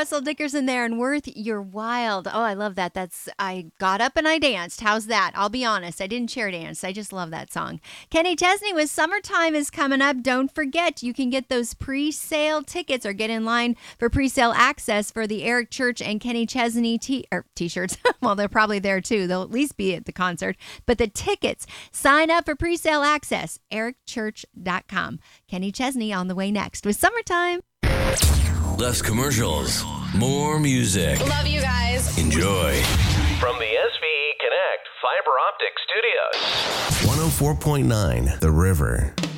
Russell Dickerson there and Worth You're Wild. Oh, I love that. I got up and I danced. How's that? I'll be honest. I didn't chair dance. I just love that song. Kenny Chesney with Summertime is coming up. Don't forget, you can get those pre-sale tickets or get in line for pre-sale access for the Eric Church and Kenny Chesney t-shirts. Well, they're probably there too. They'll at least be at the concert. But the tickets, sign up for pre-sale access. ericchurch.com. Kenny Chesney on the way next with Summertime. Less commercials, more music. Love you guys. Enjoy. From the SVE Connect Fiber Optic Studios. 104.9 The River.